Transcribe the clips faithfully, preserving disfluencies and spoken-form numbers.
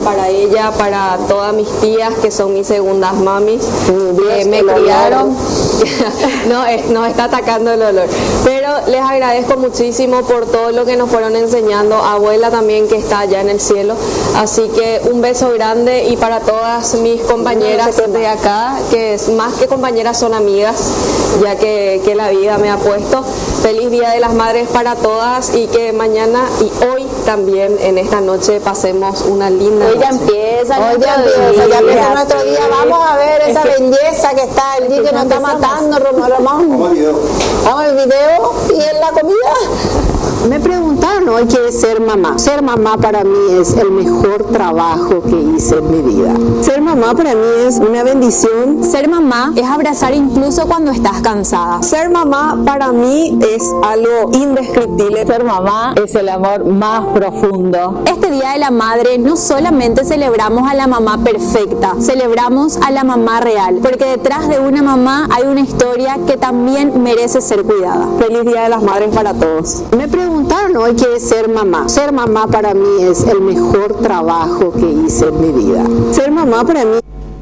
para ella, para todas mis tías que son mis segundas mamis, que me criaron. No, es, nos está atacando el olor. Pero les agradezco muchísimo por todo lo que nos fueron enseñando. Abuela también, que está allá en el cielo. Así que un beso grande, y para todas mis compañeras de acá, que es, más que compañeras son amigas, ya que, que la vida me ha puesto. Feliz Día de las Madres para todas, y que mañana y hoy también, en esta noche, pasemos una linda Hoy noche. ya empieza, Hoy ya empieza, ya empieza nuestro día. Vamos a ver esa belleza que está allí, que nos está matando, Ramón. Vamos al video. Vamos al video y en la comida. Me preguntaron hoy qué es ser mamá. Ser mamá para mí es el mejor trabajo que hice en mi vida. Ser mamá para mí es una bendición. Ser mamá es abrazar incluso cuando estás cansada. Ser mamá para mí es algo indescriptible. Ser mamá es el amor más profundo. Este Día de la Madre no solamente celebramos a la mamá perfecta, celebramos a la mamá real, porque detrás de una mamá hay una historia que también merece ser cuidada. Feliz Día de las Madres para todos. Me preguntaron hoy qué es ser mamá. Ser mamá para mí es el mejor trabajo que hice en mi vida. Ser mamá para mí.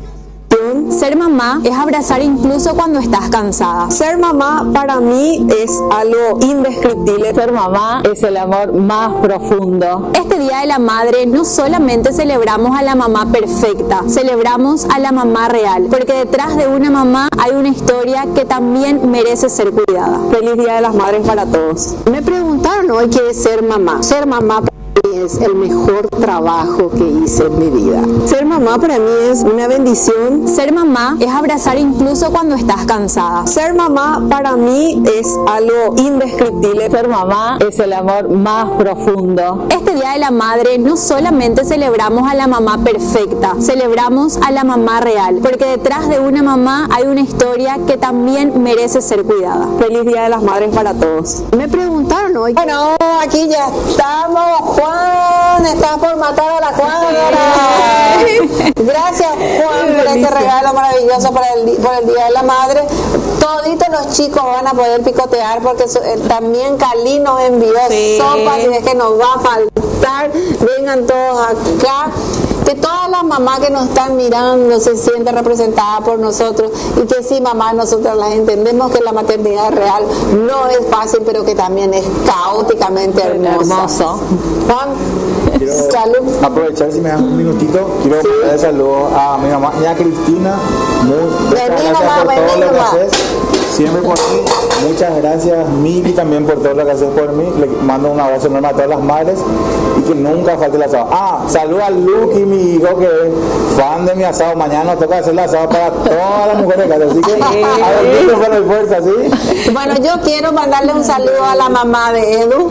Ser mamá es abrazar incluso cuando estás cansada. Ser mamá para mí es algo indescriptible. Ser mamá es el amor más profundo. Este Día de la Madre no solamente celebramos a la mamá perfecta, celebramos a la mamá real, porque detrás de una mamá hay una historia que también merece ser cuidada. Feliz Día de las Madres para todos. Me preguntaron hoy qué es ser mamá. Ser mamá para mí es el mejor trabajo que hice en mi vida. Ser mamá para mí es una bendición. Ser mamá es abrazar incluso cuando estás cansada. Ser mamá para mí es algo indescriptible. Ser mamá es el amor más profundo. Este Día de la Madre no solamente celebramos a la mamá perfecta, celebramos a la mamá real, porque detrás de una mamá hay una historia que también merece ser cuidada. Feliz Día de las Madres para todos. Me preguntaron hoy. Bueno, aquí ya estamos. Juan, estás por matar a la cuadra. Gracias, Juan, por este regalo maravilloso para el, por el Día de la Madre. Toditos los chicos van a poder picotear, porque so, eh, también Cali nos envió Sí. sopas, y es que nos va a faltar. Vengan todos acá. Que todas las mamás que nos están mirando se sienten representadas por nosotros, y que sí, mamá, nosotros las entendemos, que la maternidad real no es fácil, pero que también es caóticamente hermosa. Hermoso. Juan, Quiero salud. aprovechar, si me das un minutito, quiero Sí. mandar saludos a mi mamá, a Cristina. Muy, muchas Vení, gracias mamá, por vení, todo lo que mamá. haces. Siempre por mí. Muchas gracias, Mili, también por todo lo que haces por mí. Le mando un abrazo enorme a todas las madres, y que nunca falte el asado. Ah, saludos a Luke, mi hijo, que es fan de mi asado. Mañana nos toca hacer el asado para todas las mujeres de casa. Así que a ver, con el fuerza, ¿sí? Bueno, yo quiero mandarle un saludo a la mamá de Edu,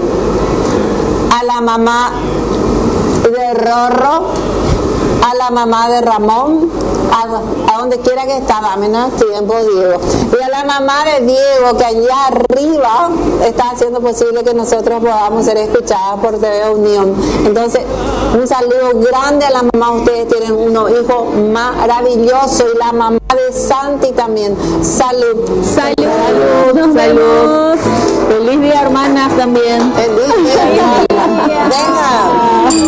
a la mamá de Rorro, a la mamá de Ramón, a, a donde quiera que está, dame un tiempo, Diego, y a la mamá de Diego, que allá arriba está haciendo posible que nosotros podamos ser escuchadas por T V Unión. Entonces, un saludo grande a la mamá. Ustedes tienen unos hijos maravillosos, y la mamá de Santi también. Salud. Salud, salud. Feliz día, hermanas, también. Feliz día. Venga.